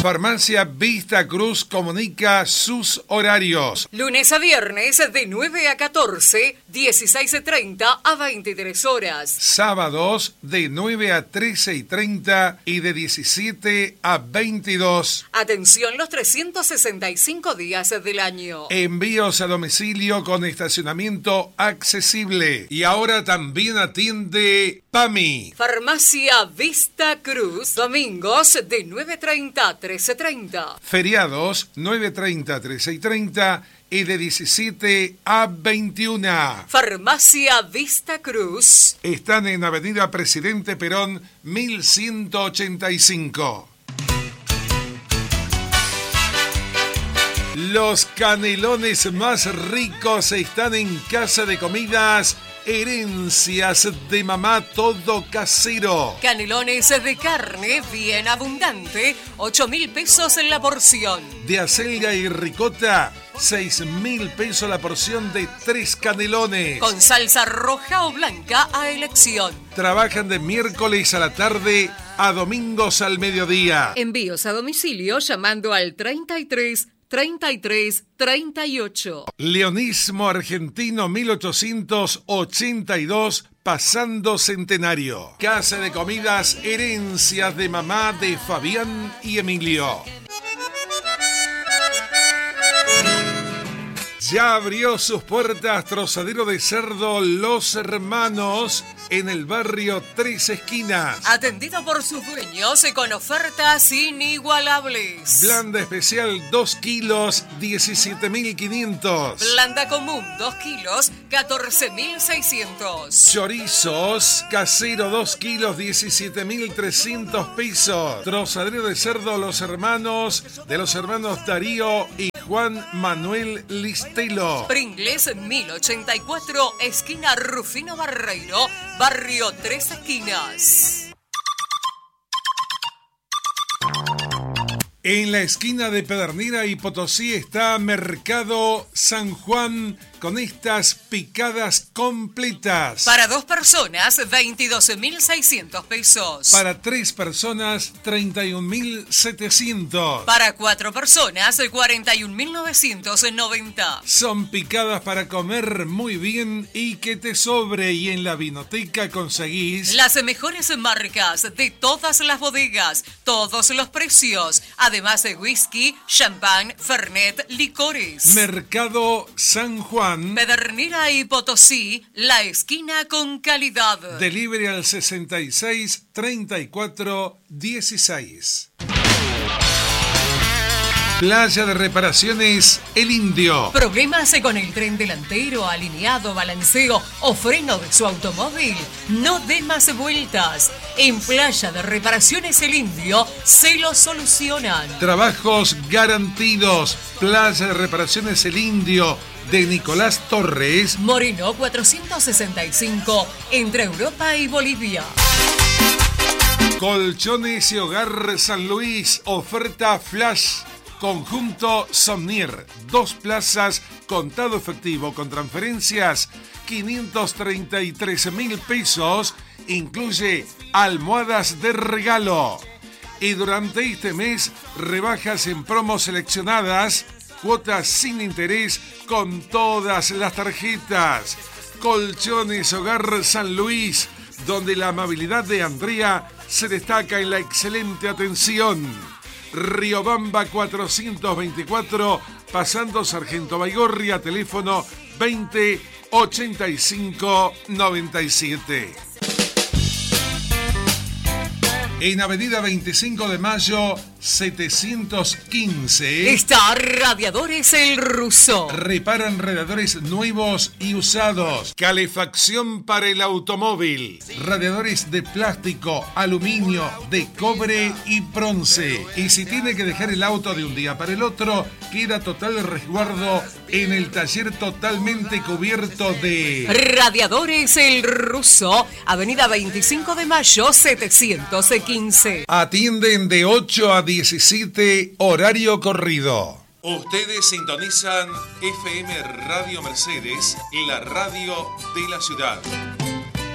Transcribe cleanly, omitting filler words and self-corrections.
Farmacia Vista Cruz comunica sus horarios. Lunes a viernes de 9 a 14, 16:30 a 23 horas. Sábados de 9 a 13:30 y de 17 a 22. Atención los 365 días del año. Envíos a domicilio con estacionamiento accesible. Y ahora también atiende PAMI. Farmacia Vista Cruz, domingos de 9:30 a 13:30. Feriados 9:30 a 13:30 y de 17 a 21. Farmacia Vista Cruz. Están en Avenida Presidente Perón 1185. Los canelones más ricos están en Casa de Comidas Herencias de Mamá, todo casero. Canelones de carne bien abundante, 8.000 pesos en la porción. De acelga y ricota, 6.000 pesos la porción de 3 canelones. Con salsa roja o blanca a elección. Trabajan de miércoles a la tarde a domingos al mediodía. Envíos a domicilio llamando al 33 38. Leonismo argentino 1882, pasando centenario. Casa de Comidas Herencias de Mamá de Fabián y Emilio. Ya abrió sus puertas Trozadero de Cerdo Los Hermanos en el barrio Tres Esquinas. Atendido por sus dueños con ofertas inigualables. Blanda especial 2 kilos, 17.500. Blanda común 2 kilos, 14.600. Chorizos casero 2 kilos, 17.300 pesos. Trozadero de Cerdo Los Hermanos, de los hermanos Darío y Juan Manuel Listelo. Pringles 1084, esquina Rufino Barreiro, barrio Tres Esquinas. En la esquina de Pedernera y Potosí está Mercado San Juan con estas picadas completas. Para 2 personas, 22.600 pesos. Para 3 personas, 31.700. Para 4 personas, 41.990. Son picadas para comer muy bien y que te sobre. Y en la vinoteca conseguís las mejores marcas de todas las bodegas, todos los precios. Además de whisky, champán, fernet, licores. Mercado San Juan. Pedernera y Potosí, la esquina con calidad. Delivery al 66 34 16. Playa de Reparaciones El Indio. ¿Problemas con el tren delantero, alineado, balanceo o freno de su automóvil? No dé más vueltas. En Playa de Reparaciones El Indio se lo solucionan. Trabajos garantidos. Playa de Reparaciones El Indio de Nicolás Torres. Moreno 465, entre Europa y Bolivia. Colchones y Hogar San Luis. Oferta flash. Conjunto Somnier, 2 plazas, contado efectivo con transferencias, 533.000 pesos, incluye almohadas de regalo. Y durante este mes, rebajas en promos seleccionadas, cuotas sin interés con todas las tarjetas. Colchones Hogar San Luis, donde la amabilidad de Andrea se destaca en la excelente atención. Riobamba 424, pasando Sargento Baigorria, teléfono 20 85 97. En Avenida 25 de Mayo, 715. Está Radiadores El Ruso. Reparan radiadores nuevos y usados. Calefacción para el automóvil. Radiadores de plástico, aluminio, de cobre y bronce. Y si tiene que dejar el auto de un día para el otro, queda total resguardo en el taller totalmente cubierto de Radiadores El Ruso. Avenida 25 de Mayo, 715. Atienden de 8 a 17, horario corrido. Ustedes sintonizan FM Radio Mercedes, la radio de la ciudad.